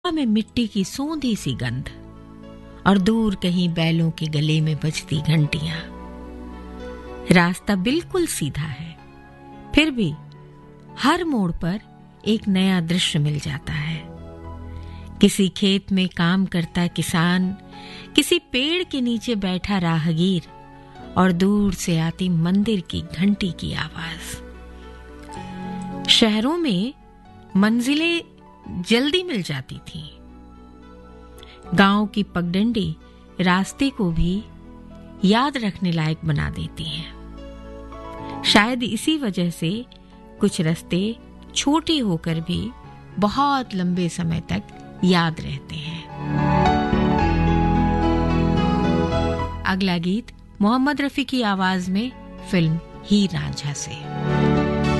में मिट्टी की सोंधी सी गंध और दूर कहीं बैलों के गले में बजती घंटियां। रास्ता बिल्कुल सीधा है, फिर भी हर मोड़ पर एक नया दृश्य मिल जाता है। किसी खेत में काम करता किसान, किसी पेड़ के नीचे बैठा राहगीर और दूर से आती मंदिर की घंटी की आवाज। शहरों में मंजिलें जल्दी मिल जाती थीं। गांव की पगडंडी रास्ते को भी याद रखने लायक बना देती है। शायद इसी वजह से कुछ रास्ते छोटे होकर भी बहुत लंबे समय तक याद रहते हैं। अगला गीत मोहम्मद रफी की आवाज में फिल्म हीर रांझा से।